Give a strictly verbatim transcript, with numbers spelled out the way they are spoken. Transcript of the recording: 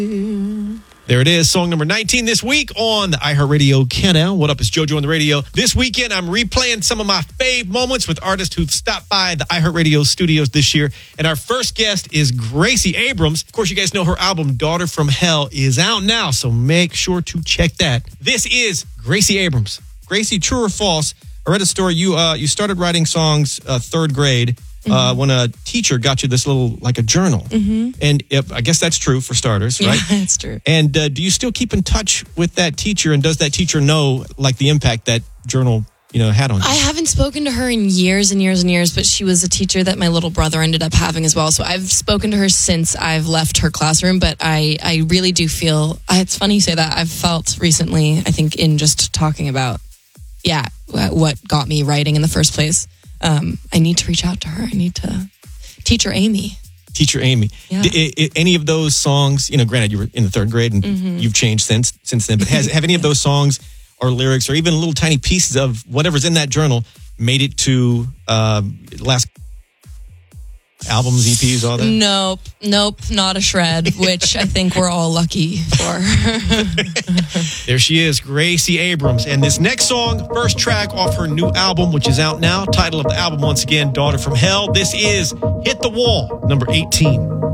There it is, song number nineteen this week on the iHeartRadio Countdown. What up, it's JoJo on the radio. This weekend, I'm replaying some of my fave moments with artists who've stopped by the iHeartRadio studios this year. And our first guest is Gracie Abrams. Of course, you guys know her album, Daughter from Hell, is out now, so make sure to check that. This is Gracie Abrams. Gracie, true or false? I read a story. You uh, you started writing songs uh, third grade. Mm-hmm. Uh, when a teacher got you this little, like a journal. Mm-hmm. And if, I guess that's true for starters, right? Yeah, it's true. And uh, do you still keep in touch with that teacher? And does that teacher know, like, the impact that journal, you know, had on you? I haven't spoken to her in years and years and years, but she was a teacher that my little brother ended up having as well. So I've spoken to her since I've left her classroom, but I, I really do feel, it's funny you say that. I've felt recently, I think, in just talking about, yeah, what got me writing in the first place. Um, I need to reach out to her. I need to Teacher Amy. Teacher Amy. Yeah. D- I, I, any of those songs, you know, granted you were in the third grade and mm-hmm. you've changed since since then, but has have any of those songs or lyrics or even little tiny pieces of whatever's in that journal made it to uh, last albums, E Ps, all that? Nope. Nope. Not a shred, which I think we're all lucky for. There she is, Gracie Abrams. And this next song, first track off her new album, which is out now. Title of the album, once again, Daughter from Hell. This is Hit the Wall, number eighteen.